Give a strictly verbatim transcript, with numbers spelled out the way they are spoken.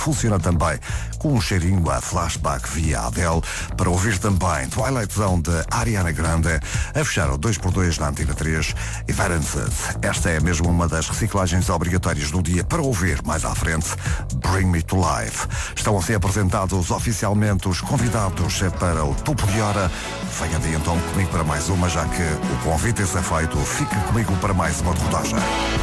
funciona também com um cheirinho a flashback via Adele. Para ouvir também Twilight Zone de Ariana Grande. A fechar o dois por dois na Antena três. E Varences. Esta é mesmo uma das reciclagens obrigatórias do dia para ouvir mais à frente. Bring Me to Life. Estão a ser apresentados oficialmente os convidados para o topo de hora. Venha daí então comigo para mais uma, já que o convite é feito. Fique comigo para mais uma rodagem.